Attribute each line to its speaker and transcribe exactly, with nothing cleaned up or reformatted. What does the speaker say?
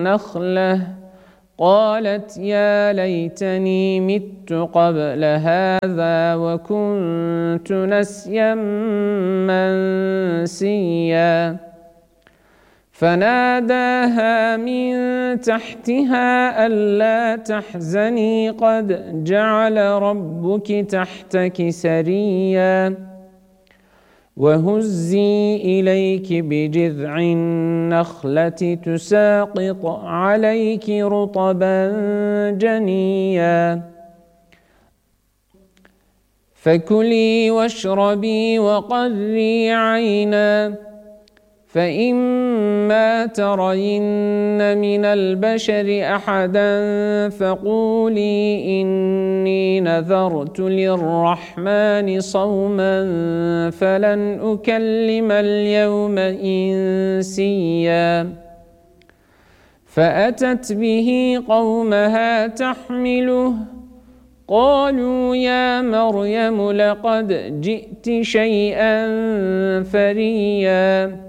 Speaker 1: النخلة قالت يا ليتني مت قبل هذا وكنت نسيا منسيا فناداها من تحتها ألا تحزني قد جعل ربك تحتك سريا وهزي إليك بجذع النخلة تساقط عليك رطبا جنيا فكلي واشربي وقري عينا فإما ترين من البشر أحدا فقولي إني نذرت للرحمن صوما فلن أكلم اليوم إنسيا فأتت به قومها تحمله قالوا يا مريم لقد جئت شيئا فريا